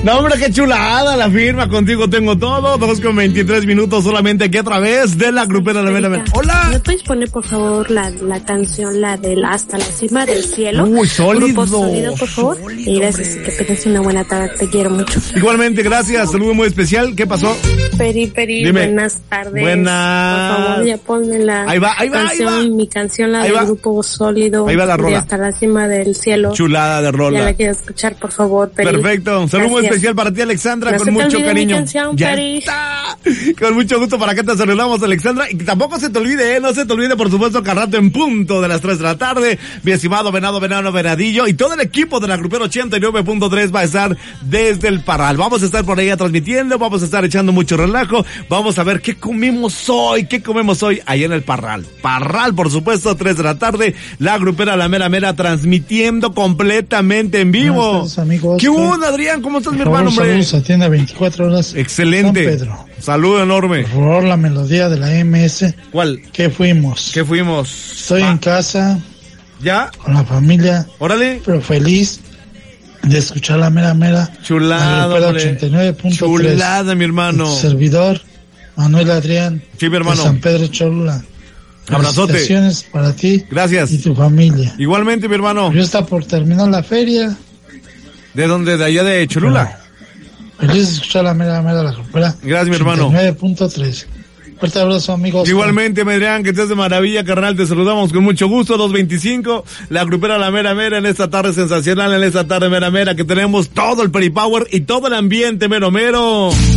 No, hombre, qué chulada la firma. Contigo tengo todo. 2:23 solamente aquí a través de la grupera La Mera Mera. Hola. ¿Me puedes poner, por favor, la canción, la del Hasta la Cima del Cielo? Uy, sólido. Grupo Sólido, por favor. Sólido, y gracias, que tengas una buena tarde. Te quiero mucho. Igualmente, gracias. Saludo muy especial. ¿Qué pasó? Peri, Dime. buenas tardes. Buenas. Por favor, ya ponme la canción, mi canción, la del Grupo Sólido. Ahí va la rola. Hasta la Cima del Cielo. Chulada de rola. Ya la quiero escuchar, por favor, Peri. Perfecto. Saludo muy especial para ti, Alexandra, No con se te mucho olvide cariño. Mi canción, ya Peri. está. Con mucho gusto para que te saludamos, Alexandra. Y tampoco se te olvide, no se te olvide, por supuesto, que al rato en punto de las 3 de la tarde, mi estimado Venadillo y todo el equipo de la Grupera 89.3 va a estar desde el Parral. Vamos a estar por ahí transmitiendo, vamos a estar echando mucho relajo, vamos a ver qué comemos hoy ahí en el Parral. Parral, por supuesto, 3 de la tarde, la Grupera La Mera Mera transmitiendo completamente en vivo. Buenas tardes, amigo. ¿Qué onda, Adrián? ¿Cómo estás, mi hermano, hombre? Saludos, atiende 24 horas. Excelente. San Pedro. Saludo enorme. Por favor, la melodía de la MS. ¿Cuál? ¿Qué fuimos? Estoy en casa. ¿Ya? Con la familia. Órale. Pero feliz de escuchar La Mera Mera. Chulada, 89.3. Chulada, mi hermano. Servidor, Manuel Adrián. Sí, mi hermano. De San Pedro Cholula. Abrazote. Felicitaciones para ti. Gracias. Y tu familia. Igualmente, mi hermano. Ya está por terminar la feria. ¿De dónde? ¿De allá de Cholula? Feliz de escuchar La Mera Mera, la Grupera. Gracias, mi hermano. 89.3. Fuerte abrazo, amigos. Igualmente, Adrián, que estés de maravilla, carnal. Te saludamos con mucho gusto. 2:25. La Grupera La Mera Mera en esta tarde sensacional, en esta tarde mera mera, que tenemos todo el Peripower y todo el ambiente mero mero.